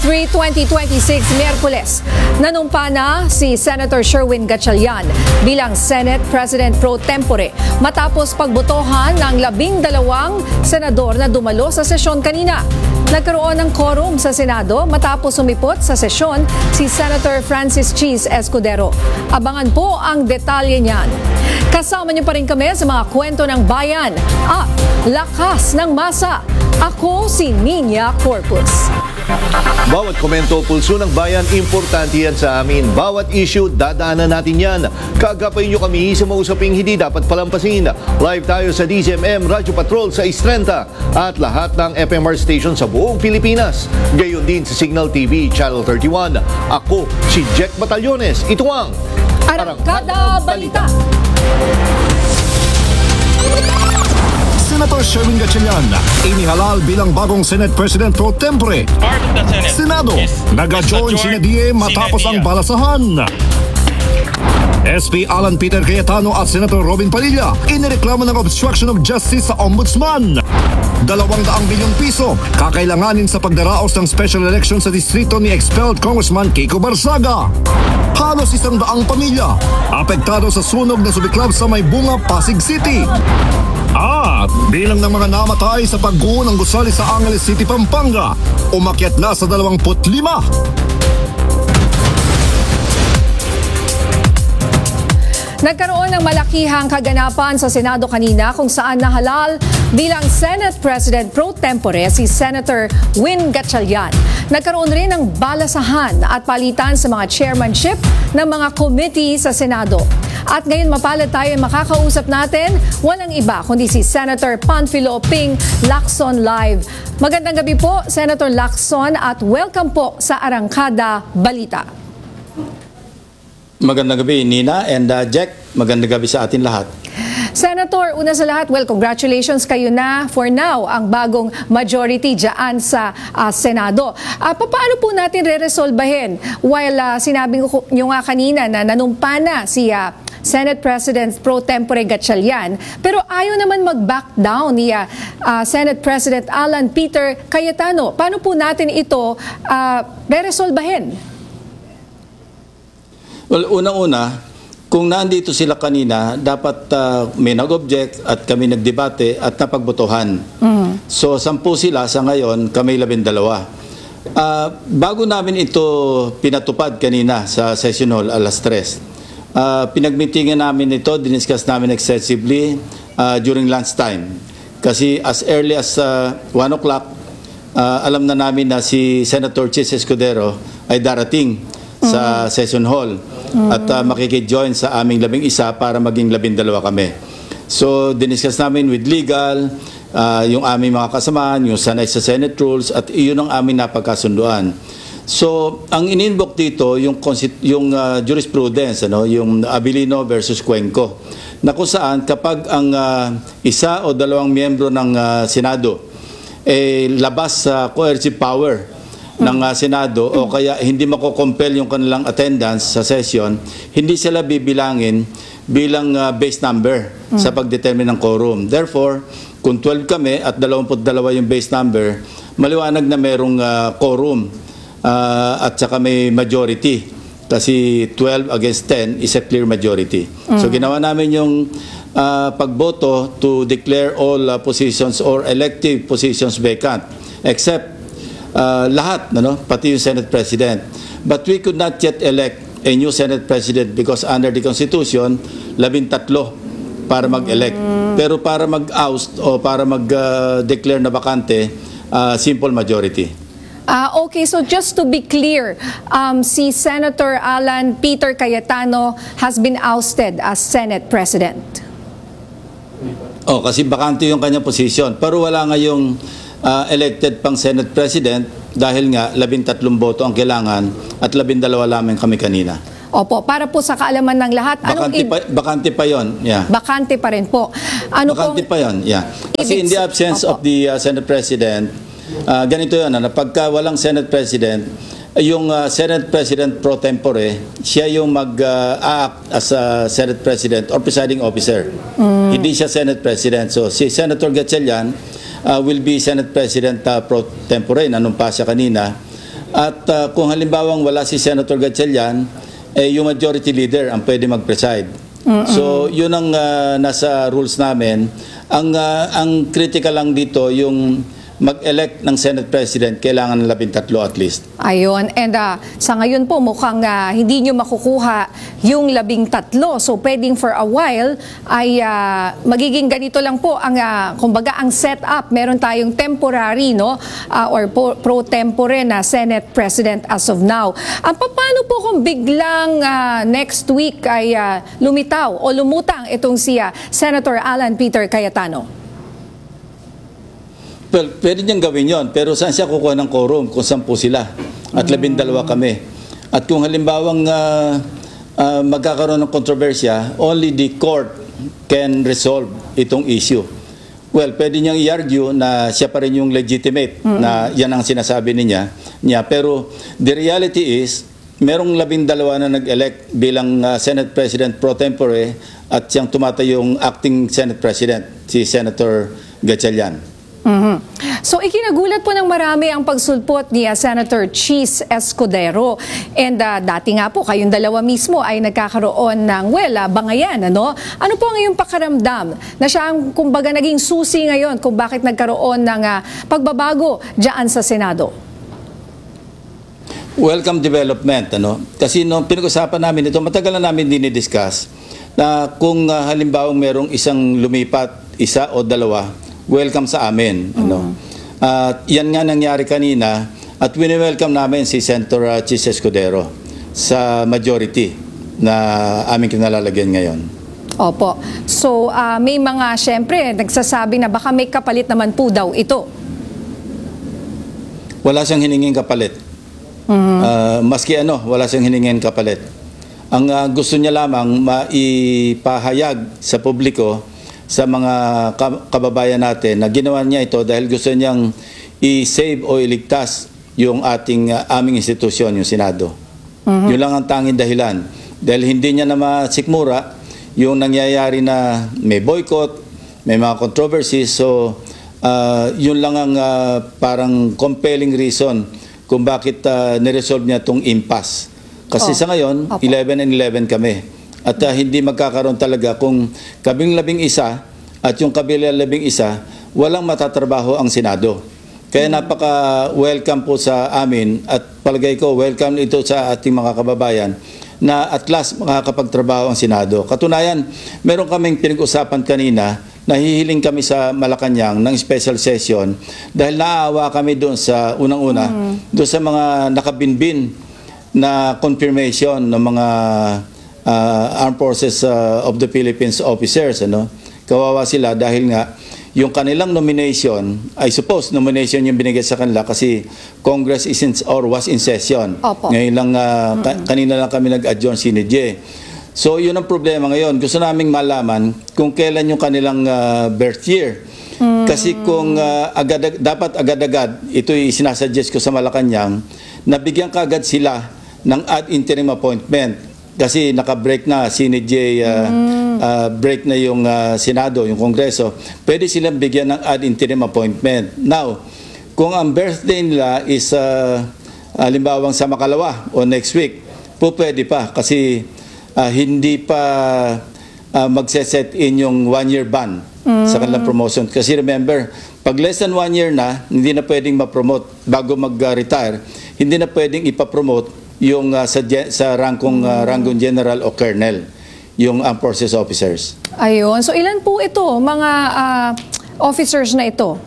3, 2026, Miyerkules, nanumpa na si Senator Sherwin Gatchalian bilang Senate President Pro Tempore matapos pagbotohan ng 12 senador na dumalo sa sesyon kanina. Nagkaroon ng quorum sa Senado matapos sumipot sa sesyon si Senator Francis Cheese Escudero. Abangan po ang detalye niyan. Kasama niyo pa rin kami sa mga kwento ng bayan at lakas ng masa. Ako si Nina Corpus. Bawat komento, pulso ng bayan, importante yan sa amin. Bawat issue, dadaanan natin yan. Kagapay nyo kami sa mga usaping hindi dapat palampasin. Live tayo sa DZMM Radio Patrol sa 630 at lahat ng FMR station sa buong Pilipinas. Gayon din sa Signal TV Channel 31. Ako si Jack Batallones. Ito ang Arangkada Balita. Senator Sherwin Gatchalian inihalal bilang bagong Senate President Pro Tempore. Senado, nag-join sina DA matapos ang balasahan. SP Alan Peter Cayetano at Senator Robin Padilla inireklamo ng obstruction of justice sa Ombudsman. 200 bilyong piso kakailanganin sa pagdaraos ng special election sa distrito ni expelled Congressman Kiko Barsaga. Halos 100 pamilya apektado sa sunog na sumiklab sa Maybunga, Pasig City. At bilang ng mga namatay sa pagguho ng gusali sa Angeles City, Pampanga, umakyat na sa 25. Nagkaroon ng malakihang kaganapan sa Senado kanina kung saan nahalal bilang Senate President Pro Tempore si Senator Win Gatchalian. Nagkaroon rin ng balasahan at palitan sa mga chairmanship ng mga committee sa Senado. At ngayon mapalad tayo makakausap natin, walang iba kundi si Senator Panfilo Ping Lacson live. Magandang gabi po, Senator Lacson, at welcome po sa Arangkada Balita. Magandang gabi, Nina and Jack. Magandang gabi sa atin lahat. Senator, una sa lahat, well, congratulations kayo na for now ang bagong majority dyan sa Senado. Paano po natin re-resolbahin? While sinabi nyo nga kanina na nanumpa na si Senate President Pro Tempore Gatchalian, pero ayaw naman mag-back down ni Senate President Alan Peter Cayetano. Paano po natin ito re-resolbahin? Well, unang-una, kung nandito sila kanina, dapat may nag-object at kami nagdebate at napagbotohan. So, 10 sila sa ngayon, kami 12. Bago namin ito pinatupad kanina sa session hall alas 3, pinagmitingan namin ito, diniscuss namin extensively during lunch time. Kasi as early as 1 o'clock, alam na namin na si Senator Cheese Escudero ay darating sa session hall at makikid-join sa aming 11 para maging 12 kami. So, diniscuss namin with legal, yung aming mga kasamaan, yung sanay sa Senate rules, at iyon ang aming napagkasunduan. So, ang in-invoke dito, yung jurisprudence, yung Abilino versus Cuenco, na kung saan kapag ang isa o dalawang miyembro ng Senado labas sa coercive power ng Senado o kaya hindi mako-compel yung kanilang attendance sa session, hindi sila bibilangin bilang base number sa pagdetermine ng quorum. Therefore, kung 12 kami at 22 yung base number, maliwanag na merong quorum at saka may majority. Kasi 12 against 10 is a clear majority. So ginawa namin yung pagboto to declare all positions or elective positions vacant except lahat, pati yung Senate President. But we could not yet elect a new Senate President because under the Constitution, 13 para mag-elect. Pero para mag-oust o para mag-declare na bakante, simple majority. Okay, so just to be clear, si Senator Alan Peter Cayetano has been ousted as Senate President. Kasi bakante yung kanyang position. Pero wala ngayong elected pang Senate President dahil nga 13 boto ang kailangan at 12 lamang kami kanina. Opo, para po sa kaalaman ng lahat. Bakante pa yon. Yeah. Bakante pa rin po. Bakante pa yon. Yeah. Kasi in the absence of the Senate President, ganito yun, pagka walang Senate President, yung Senate President Pro Tempore, siya yung mag-act as a Senate President or presiding officer. Hindi siya Senate President. So si Senator Gatchalian will be Senate President Pro Tempore, nanumpa siya kanina. At kung halimbawang wala si Senator Gatchalian, yung majority leader ang pwede mag-preside. So yun ang nasa rules namin. Ang critical lang dito yung mag-elect ng Senate President, kailangan ng 13 at least. Ayun. And sa ngayon po, mukhang hindi nyo makukuha yung 13. So, pwedeng for a while ay magiging ganito lang po ang, kumbaga, ang setup. Meron tayong temporary, no? Or pro tempore na Senate President as of now. Paano po kung biglang next week ay lumitaw o lumutang itong si Senator Alan Peter Cayetano? Well, pwede niyang gawin yon, pero saan siya kukuha ng quorum kung 10 sila at 12 kami? At kung halimbawang magkakaroon ng kontrobersya, only the court can resolve itong issue. Well, pwede niyang i-argue na siya pa rin yung legitimate, na yan ang sinasabi niya. Pero the reality is, merong 12 na nag-elect bilang Senate President pro tempore at siyang tumatayong acting Senate President, si Senator Gatchalian. So ikinagulat po ng marami ang pagsulpot ni Senator Cheese Escudero. And dati nga po kayong dalawa mismo ay nagkakaroon ng bangayan. Ano po ang iyong pakaramdam na siya ang kumbaga naging susi ngayon kung bakit nagkaroon ng pagbabago dyan sa Senado? Welcome development. Kasi nung pinag-usapan namin ito, matagal na namin dinidiscuss na kung halimbawa merong isang lumipat, isa o dalawa, welcome sa amin. Yan nga nangyari kanina at wini-welcome namin si Senator Cheese Escudero sa majority na aming kinalalagyan ngayon. Opo. So may mga syempre nagsasabi na baka may kapalit naman po daw ito. Wala siyang hiningin kapalit. Maski wala siyang hiningin kapalit. Ang gusto niya lamang maipahayag sa publiko, sa mga kababayan natin na ginawa niya ito dahil gusto niyang i-save o iligtas yung aming institusyon, yung Senado. Yun lang ang tanging dahilan. Dahil hindi niya na masikmura yung nangyayari na may boycott, may mga controversies. So, yun lang ang parang compelling reason kung bakit niresolve niya itong impasse. Kasi sa ngayon, 11 and 11 kami. At hindi magkakaroon talaga kung kaming 11 at yung kabilang 11, walang matatrabaho ang Senado. Kaya napaka-welcome po sa amin at palagay ko welcome ito sa ating mga kababayan na at last makakapagtrabaho ang Senado. Katunayan, meron kaming pinag-usapan kanina, nahihiling kami sa Malacanang ng special session dahil naaawa kami doon sa unang-una, doon sa mga nakabinbin na confirmation ng mga Armed Forces of the Philippines officers. Kawawa sila dahil nga yung kanilang nomination, I suppose nomination yung binigay sa kanila kasi Congress was in session. Opo. Ngayon lang, kanina lang kami nag-adjourn sine die. So yun ang problema ngayon. Gusto naming malaman kung kailan yung kanilang birth year. Kasi kung dapat agad-agad, ito sinasuggest ko sa Malacanang, nabigyan kaagad sila ng ad interim appointment. Kasi naka-break na, sine die, break na yung Senado, yung Kongreso. Pwede silang bigyan ng ad interim appointment. Now, kung ang birthday nila is halimbawang sa Makalawa o next week, pwede pa kasi hindi pa magse-set in yung 1-year ban sa kanilang promotion. Kasi remember, pag less than 1 year na, hindi na pwedeng ma-promote bago mag-retire, hindi na pwedeng ipapromote yung sa ranggong general o colonel, yung armed forces officers. Ayun. So ilan po ito, mga officers na ito?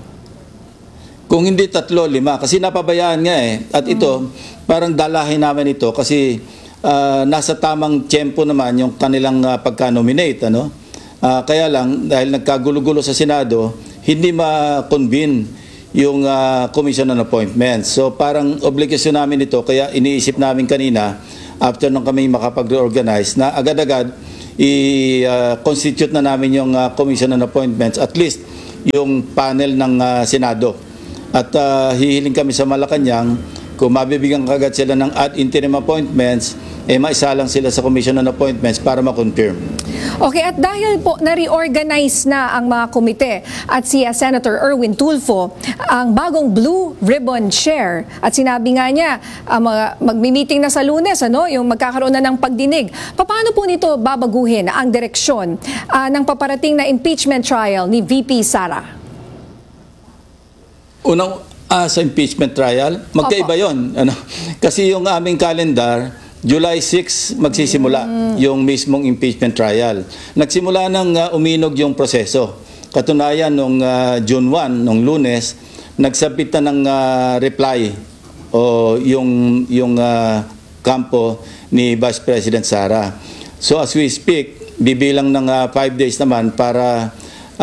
Kung hindi 3, 5, kasi napabayaan nga At ito, parang dalahin namin ito kasi nasa tamang tiyempo naman yung kanilang pagka-nominate. Kaya lang, dahil nagkagulo-gulo sa Senado, hindi ma-convene yung commission on appointments. So parang obligasyon namin ito, kaya iniisip namin kanina, after nung kami makapag-reorganize, na agad-agad i-constitute na namin yung commission on appointments, at least yung panel ng Senado. At hihiling kami sa Malacanang, kung mabibigyan kagad sila ng ad interim appointments, maisalang sila sa Commission on Appointments para ma-confirm. Okay, at dahil po na-reorganize na ang mga komite at si Senator Erwin Tulfo, ang bagong Blue Ribbon Chair, at sinabi nga niya, magmi-meeting na sa Lunes, yung magkakaroon na ng pagdinig. Paano po nito babaguhin ang direksyon ng paparating na impeachment trial ni VP Sara? Unang sa impeachment trial, magkaiba yon. Kasi yung aming calendar, July 6 magsisimula yung mismong impeachment trial. Nagsimula ng uminog yung proseso. Katunayan, nung June 1, nung Lunes, nagsabit na ng reply o yung kampo ni Vice President Sara. So as we speak, bibilang ng 5 days naman para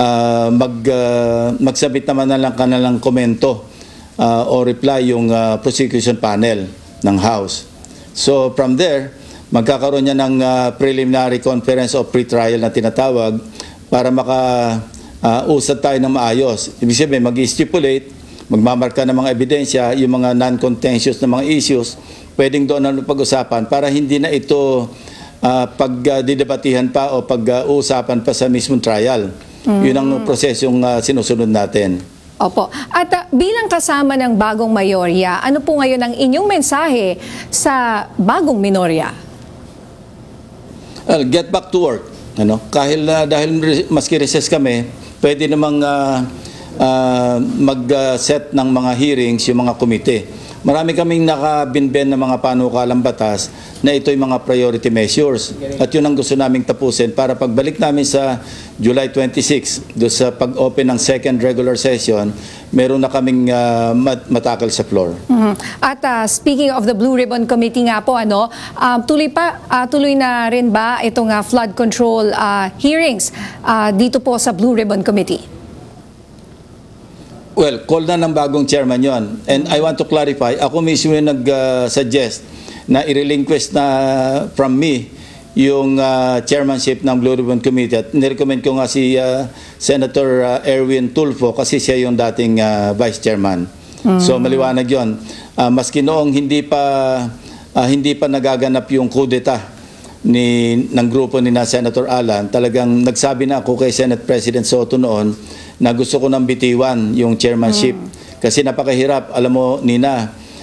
magsabit naman na lang kanilang komento o reply yung prosecution panel ng House. So from there, magkakaroon niya ng preliminary conference o pre-trial na tinatawag para maka-usad tayo ng maayos. Ibig sabihin, mag-stipulate, magmamarka ng mga ebidensya, yung mga non-contentious na mga issues, pwedeng doon na pag-usapan para hindi na ito pagdidebatihan pa o pag-uusapan pa sa mismong trial. Yun ang prosesyong sinusunod natin. Opo. At bilang kasama ng bagong mayorya, ano po ngayon ang inyong mensahe sa bagong minorya? Well, get back to work. Dahil maski recess kami, pwede namang mag-set ng mga hearings yung mga komite. Marami kaming nakabinben ng mga panukalang batas na ito'y mga priority measures. At yun ang gusto naming tapusin para pagbalik namin sa July 26, doon sa pag-open ng second regular session, meron na kaming matakal sa floor. At speaking of the Blue Ribbon Committee nga po, tuloy na rin ba itong flood control hearings dito po sa Blue Ribbon Committee? Well, call na ng bagong chairman yon. And I want to clarify, ako mismo yung nag-suggest na i-relinquish na from me yung chairmanship ng Blue Ribbon Committee. At nirecommend ko nga si Senator Erwin Tulfo kasi siya yung dating vice chairman. So maliwanag yon. Maski noong hindi pa nagaganap yung kudeta ng grupo ni Senator Alan, talagang nagsabi na ako kay Senate President Soto noon na gusto ko nang bitiwan yung chairmanship. Kasi napakahirap. Alam mo, Nina,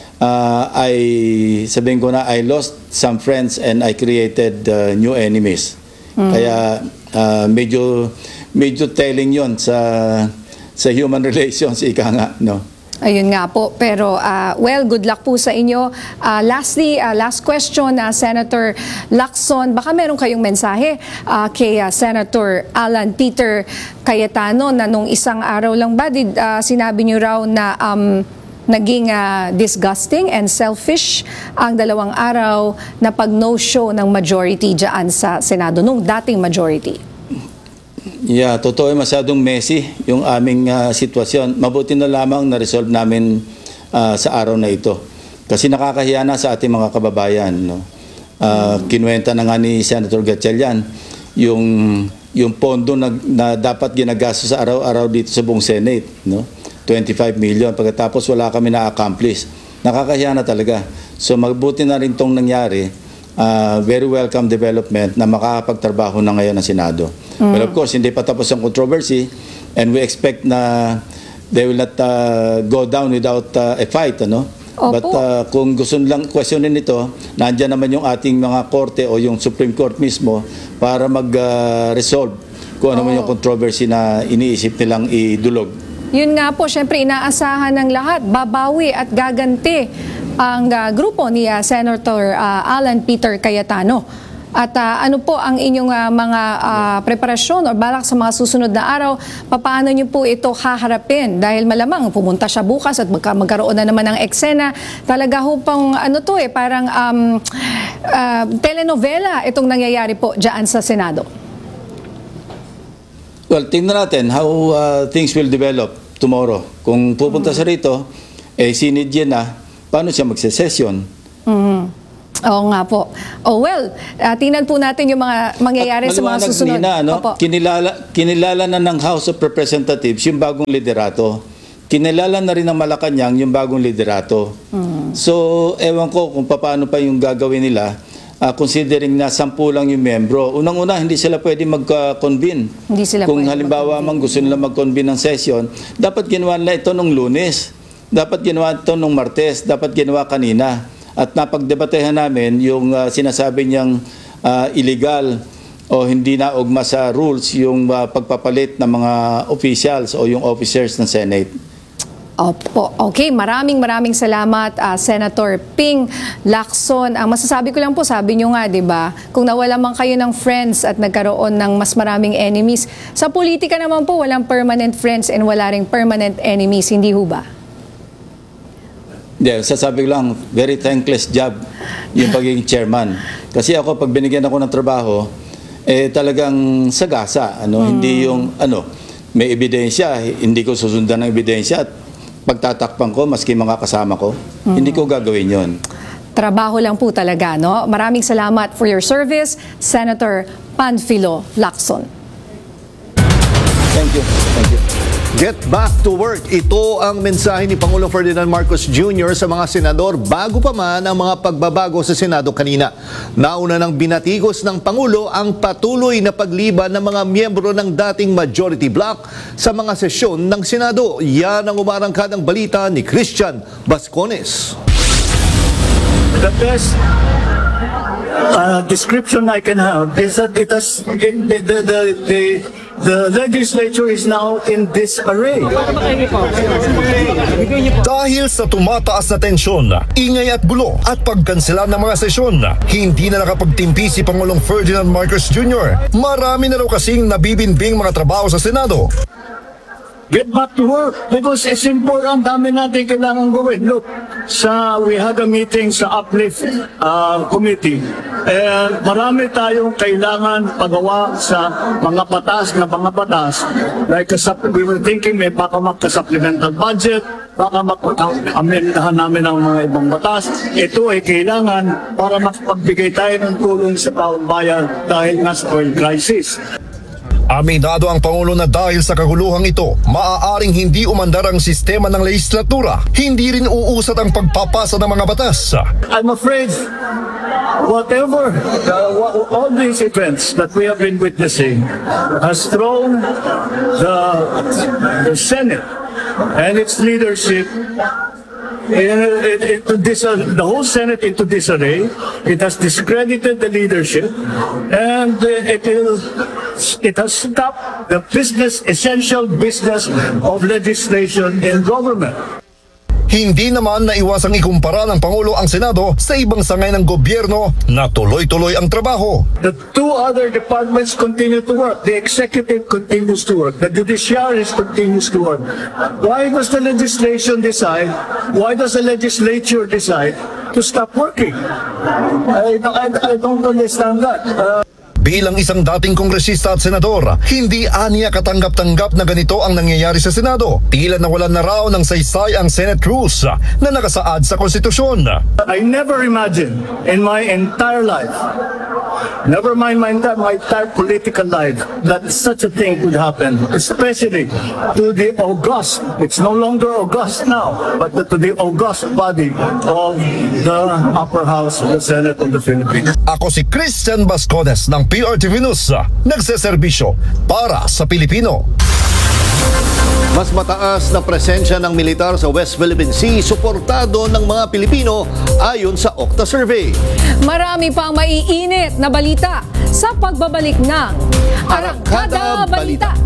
sabihin ko na, I lost some friends and I created new enemies. Kaya medyo telling yon sa human relations, ika nga, no? Ayun nga po. Pero, good luck po sa inyo. Lastly, last question, Senator Lacson, baka meron kayong mensahe kay Senator Alan Peter Cayetano na nung isang araw lang ba, sinabi niyo raw na naging disgusting and selfish ang 2 araw na pag-no-show ng majority dyan sa Senado, nung dating majority. Yeah, totoo, masyadong messy yung aming sitwasyon. Mabuti na lamang na-resolve namin sa araw na ito. Kasi nakakahiya na sa ating mga kababayan. No? Kinuwenta na nga ni Senator Gatchalian yung pondo na dapat ginagastos sa araw-araw dito sa buong Senate. No? 25 million. Pagkatapos wala kami na-accomplish. Nakakahiya na talaga. So mabuti na rin itong nangyari. Very welcome development na makakapagtrabaho na ngayon ng Senado. But of course, hindi pa tapos ang controversy and we expect na they will not go down without a fight. But kung gusto lang questionin ito, nandiyan naman yung ating mga korte o yung Supreme Court mismo para mag-resolve kung ano man yung controversy na iniisip nilang idulog. Yun nga po, syempre inaasahan ng lahat, babawi at gaganti ang grupo ni Senator Alan Peter Cayetano. At ano po ang inyong mga preparasyon o balak sa mga susunod na araw? Paano niyo po ito haharapin? Dahil malamang pumunta siya bukas at magkaroon na naman ng eksena. Talaga ho pang parang telenovela itong nangyayari po dyan sa Senado. Well, tingnan natin how things will develop tomorrow. Kung pupunta siya rito, sinid yan na, paano siya magsesesyon? Oo nga po. Tingnan po natin yung mga mangyayari sa mga susunod. Kinilala na ng House of Representatives yung bagong liderato. Kinilala na rin ng Malacanang yung bagong liderato. So, ewan ko kung paano pa yung gagawin nila. considering na 10 lang yung membro. Unang-una, hindi sila pwede mag-convene. Hindi sila Kung pwede halimbawa man gusto nila mag-convene ng session, dapat ginawa nila ito nung Lunes, dapat ginawa ito nung Martes, dapat ginawa kanina. At napagdebatehan namin yung sinasabi niyang illegal o hindi na ugma sa rules yung pagpapalit ng mga officials o yung officers ng Senate. Opo. Okay, maraming salamat Senator Ping Lacson. Ang masasabi ko lang po, sabi nyo nga, 'di ba? Kung nawala man kayo ng friends at nagkaroon ng mas maraming enemies, sa politika naman po walang permanent friends and wala ring permanent enemies, hindi ho ba? Sasabi ko lang, very thankless job yung pagiging chairman. Kasi ako, pag binigyan ako ng trabaho, talagang sagasa. Hindi yung, may ebidensya, hindi ko susundan ng ebidensya at pagtatakpan ko, maski mga kasama ko, hindi ko gagawin yon. Trabaho lang po talaga, no? Maraming salamat for your service, Senator Panfilo Lacson. Thank you. Thank you. Get back to work. Ito ang mensahe ni Pangulong Ferdinand Marcos Jr. sa mga senador bago pa man ang mga pagbabago sa Senado kanina. Nauna nang binatikos ng Pangulo ang patuloy na pagliban ng mga miyembro ng dating majority bloc sa mga sesyon ng Senado. Yan ang umarangkadang balita ni Christian Bascones. The best description I can have is that the legislature is now in disarray. Dahil sa tumataas na tensyon, ingay at gulo at pagkansela ng mga sesyon, hindi na nakapagtimpi si Pangulong Ferdinand Marcos Jr. Marami na raw kasing nabibinbing mga trabaho sa Senado. Get back to work because it's important. Dami natin kailangan gawin. Look, we had a meeting sa Uplift Committee. Marami tayong kailangan pagawa sa mga batas na mga batas. Like we were thinking may baka magka-supplemental budget, baka amendahan namin ang mga ibang batas. Ito ay kailangan para makapagbigay tayo ng tulong sa taong bayan dahil nga sa oil crisis. Aminado ang Pangulo na dahil sa kaguluhang ito, maaaring hindi umandar ang sistema ng legislatura. Hindi rin uusat ang pagpapasa ng mga batas. I'm afraid whatever, all these events that we have been witnessing has thrown the Senate and its leadership the whole Senate into disarray. It has discredited the leadership, and it has stopped the essential business of legislation in government. Hindi naman naiwasang ikumpara ng Pangulo ang Senado sa ibang sangay ng gobyerno na tuloy-tuloy ang trabaho. The two other departments continue to work. The executive continues to work. The judiciary continues to work. Why does the legislation decide? Why does the legislature decide to stop working? I don't understand that. Bilang isang dating kongresista at senador, hindi aniya katanggap-tanggap na ganito ang nangyayari sa Senado. Tila nawalan na raw ng saysay ang Senate rules na nakasaad sa konstitusyon. I never imagined in my entire life, never mind my entire political life, that such a thing could happen, especially to the august, it's no longer august now, but to the august body of the upper house of the Senate of the Philippines. Ako si Christian Bascones ng PRTV News, nagseserbisyo para sa Pilipino. Mas mataas na presensya ng militar sa West Philippine Sea, suportado ng mga Pilipino ayon sa Okta Survey. Marami pang maiinit na balita sa pagbabalik ng Arangkada Balita.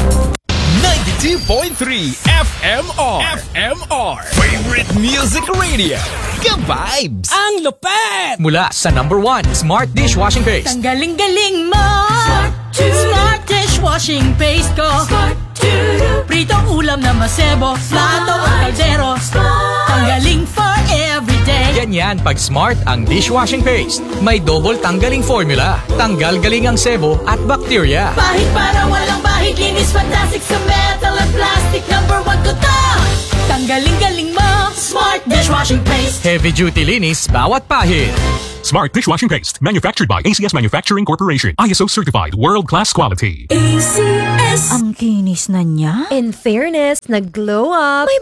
92.3 FMR. Favorite Music Radio. Ka-vibes! Ang lupet! Mula sa #1 Smart Dishwashing Paste. Ang galing-galing mo! Smart dishwashing paste ko. Pritong ulam na masebo. Plato o kaldero. Tanggaling for everyday. Ganyan pag Smart ang dishwashing paste. May double tanggaling formula. Tanggal galing ang sebo at bakterya. Bahid para walang bahid. Linis fantastic sa metal at plastic. #1 ko to! Tanggaling-galing mo. Smart dishwashing paste. Heavy duty linis bawat pahid. Smart Dishwashing Paste, manufactured by ACS Manufacturing Corporation. ISO certified, world-class quality. ACS. Ang kinis na niya. In fairness, nag-glow up.